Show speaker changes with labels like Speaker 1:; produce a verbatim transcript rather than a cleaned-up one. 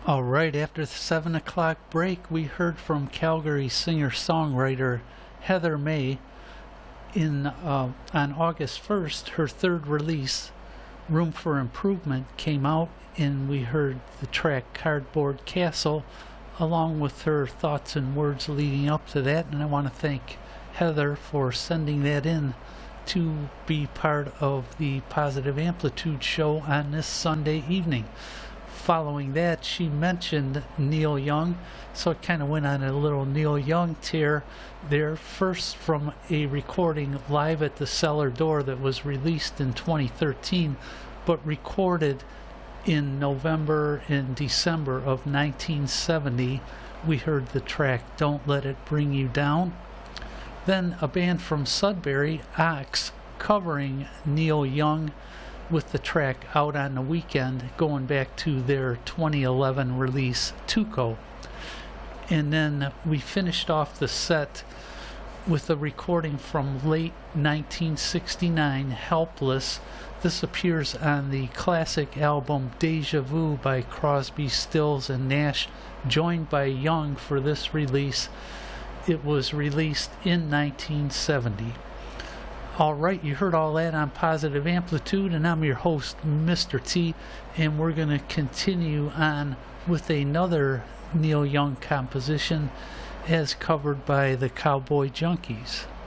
Speaker 1: All right, after the seven o'clock break, we heard from Calgary singer-songwriter Heather May. In uh, on August first, her third release, Room for Improvement, came out, and we heard the track Cardboard Castle, along with her thoughts and words leading up to that. And I want to thank Heather for sending that in to be part of the Positive Amplitude show on this Sunday evening. Following that, she mentioned Neil Young, so it kind of went on a little Neil Young tear there, first from a recording live at the Cellar Door that was released in twenty thirteen, but recorded in November and December of nineteen seventy. We heard the track Don't Let It Bring You Down. Then a band from Sudbury, Ox, covering Neil Young with the track Out on the Weekend, going back to their twenty eleven release Tuco. And then we finished off the set with a recording from late nineteen sixty-nine, Helpless. This appears on the classic album Deja Vu by Crosby, Stills, and Nash, joined by Young for this release. It was released in nineteen seventy. All right, you heard all that on Positive Amplitude, and I'm your host, Mister T, and we're going to continue on with another Neil Young composition as covered by the Cowboy Junkies.